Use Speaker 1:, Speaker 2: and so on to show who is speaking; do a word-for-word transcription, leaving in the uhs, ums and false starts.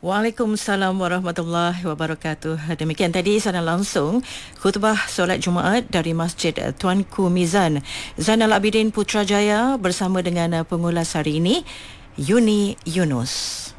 Speaker 1: Waalaikumsalam warahmatullahi wabarakatuh. Demikian tadi sana langsung khutbah solat Jumaat dari Masjid Tuanku Mizan Zainal Abidin Putrajaya bersama dengan pengulas hari ini Yuni Yunus.